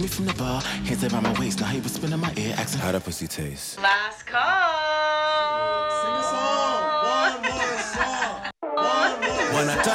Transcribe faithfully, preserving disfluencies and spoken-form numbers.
me from the bar, hands around my waist. Now he was spinning my ear, asking how that pussy tastes. Last call. Sing a song. One more song. One more. When I